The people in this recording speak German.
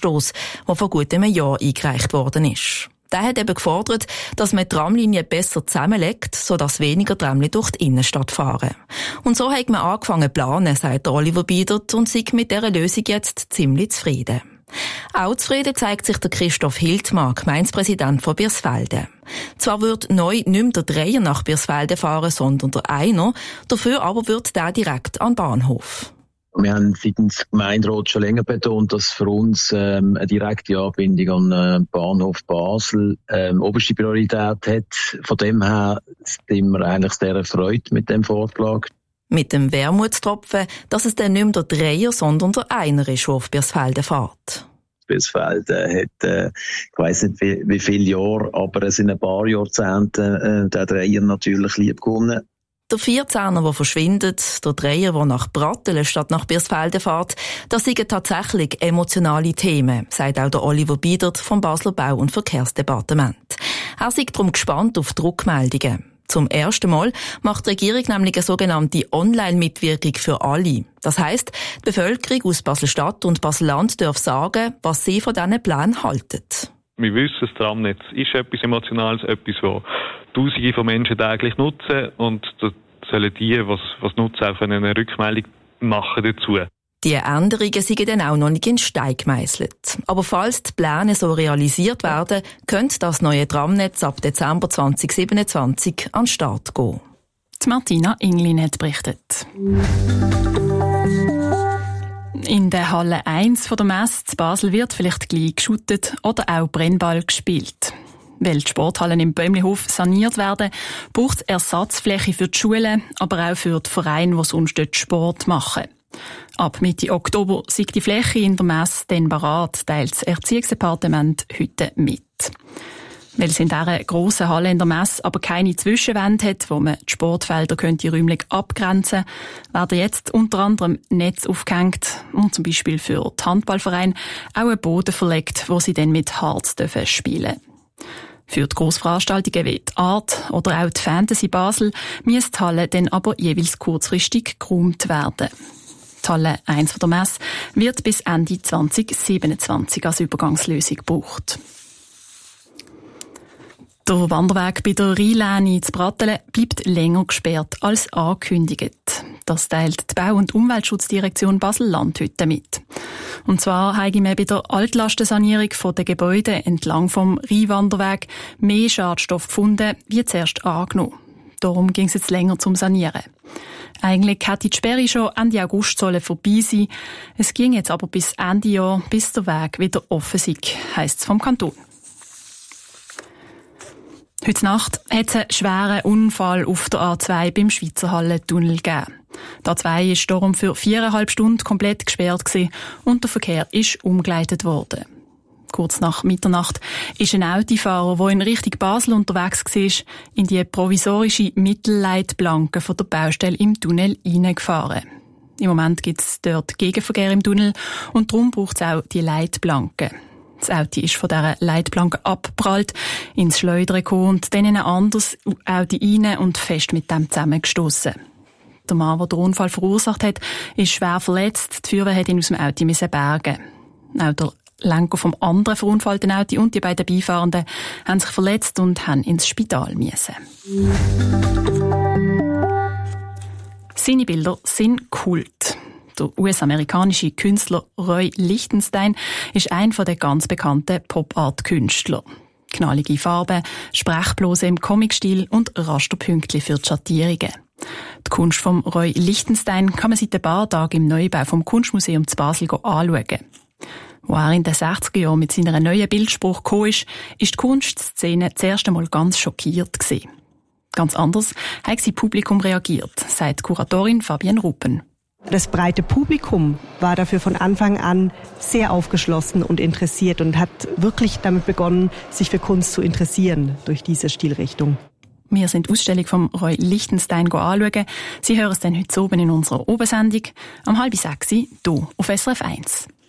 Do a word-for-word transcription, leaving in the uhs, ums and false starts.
Vorstoss, der vor gut einem Jahr eingereicht worden ist. Der hat eben gefordert, dass man die Tramlinien besser zusammenlegt, sodass weniger Tramli durch die Innenstadt fahren. Und so hat man angefangen zu planen, sagt Oliver Biedert, und sei mit dieser Lösung jetzt ziemlich zufrieden. Auch zufrieden zeigt sich der Christoph Hildmann, Gemeindepräsident von Birsfelden. Zwar wird neu nicht mehr der Dreier nach Birsfelden fahren, sondern der Einer, dafür aber wird der direkt an den Bahnhof. Wir haben seitens Gemeinderat schon länger betont, dass für uns ähm, eine direkte Anbindung an den Bahnhof Basel ähm, oberste Priorität hat. Von dem her sind wir eigentlich sehr erfreut mit dem Vorschlag. Mit dem Wermutstropfen, dass es dann nicht mehr der Dreier, sondern der Einer ist, der auf Birsfelden fährt. Birsfelden hat, äh, ich weiss nicht wie, wie viele Jahre, aber es sind ein paar Jahrzehnte äh, der Dreier natürlich lieb gewonnen. Der Vierzehner, der verschwindet, der Dreier, der nach Brattelen statt nach Birsfelden fährt, das sind tatsächlich emotionale Themen, sagt auch der Oliver Biedert vom Basler Bau- und Verkehrsdepartement. Er sei darum gespannt auf die Rückmeldungen. Zum ersten Mal macht die Regierung nämlich eine sogenannte Online-Mitwirkung für alle. Das heisst, die Bevölkerung aus Basel-Stadt und Basel-Land darf sagen, was sie von diesen Plänen halten. Wir wissen, das Tramnetz ist etwas Emotionales, etwas, was Tausende von Menschen täglich nutzen, und da sollen die, was, was nutzen, auch eine Rückmeldung machen dazu. Die Änderungen sind dann auch noch nicht in Stein gemeißelt. Aber falls die Pläne so realisiert werden, könnte das neue Tramnetz ab Dezember zwanzig siebenundzwanzig an den Start gehen. Die Martina Inglin hat berichtet. In der Halle eins von der Messe zu Basel wird vielleicht gleich geschuttet oder auch Brennball gespielt. Weil die Sporthallen im Bäumlihof saniert werden, braucht es Ersatzfläche für die Schulen, aber auch für die Vereine, die sonst dort Sport machen. Ab Mitte Oktober sei die Fläche in der Messe dann bereit, teilt das Erziehungsdepartement heute mit. Weil es in dieser grossen Halle in der Messe aber keine Zwischenwände hat, wo man die Sportfelder könnte räumlich abgrenzen könnte, werden jetzt unter anderem Netze aufgehängt und zum Beispiel für die Handballvereine auch einen Boden verlegt, wo sie dann mit Harz spielen dürfen. Für die Grossveranstaltungen wie die Art oder auch die Fantasy Basel müssen die Halle dann aber jeweils kurzfristig geräumt werden. Die Halle eins von der Messe wird bis Ende zwanzig siebenundzwanzig als Übergangslösung gebraucht. Der Wanderweg bei der Rheinläni zu Brattelen bleibt länger gesperrt als angekündigt. Das teilt die Bau- und Umweltschutzdirektion Basel-Land heute mit. Und zwar habe man bei der Altlastensanierung der Gebäude entlang vom Rheinwanderweg mehr Schadstoff gefunden, wie zuerst angenommen. Darum ging es jetzt länger zum Sanieren. Eigentlich hätte die Sperre schon Ende August sollen vorbei sein. Es ging jetzt aber bis Ende Jahr, bis der Weg wieder offen sei, heisst es vom Kanton. Heute Nacht hat es einen schweren Unfall auf der A zwei beim Schweizer Hallentunnel gegeben. Die A zwei war darum für viereinhalb Stunden komplett gesperrt gewesen und der Verkehr ist umgeleitet worden. Kurz nach Mitternacht ist ein Autofahrer, der in Richtung Basel unterwegs war, in die provisorische Mittelleitplanke von der Baustelle im Tunnel hineingefahren. Im Moment gibt es dort Gegenverkehr im Tunnel und darum braucht es auch die Leitplanke. Das Auto ist von dieser Leitplanke abgeprallt, ins Schleudern gekommen und dann in ein anderes Auto rein und fest mit dem zusammengestossen. Der Mann, der den Unfall verursacht hat, ist schwer verletzt. Die Feuerwehr hat ihn aus dem Auto bergen. Auch der Lenker vom anderen verunfallten Auto und die beiden Beifahrenden haben sich verletzt und haben ins Spital müssen. Seine Bilder sind Kult. Der U S-amerikanische Künstler Roy Lichtenstein ist einer der ganz bekannten Pop-Art-Künstler. Knallige Farben, Sprechblose im Comic-Stil und Rasterpünktchen für die Schattierungen. Die Kunst von Roy Lichtenstein kann man seit ein paar Tagen im Neubau vom Kunstmuseum zu Basel anschauen. Wo er in den sechziger Jahren mit seiner neuen Bildspruch gekommen ist, ist die Kunstszene zuerst einmal ganz schockiert gewesen. Ganz anders hat das Publikum reagiert, sagt Kuratorin Fabienne Ruppen. Das breite Publikum war dafür von Anfang an sehr aufgeschlossen und interessiert und hat wirklich damit begonnen, sich für Kunst zu interessieren durch diese Stilrichtung. Wir sind die Ausstellung von Roy Lichtenstein anschauen. Sie hören es dann heute oben in unserer Obersendung, am halb sechs, hier auf S R F eins.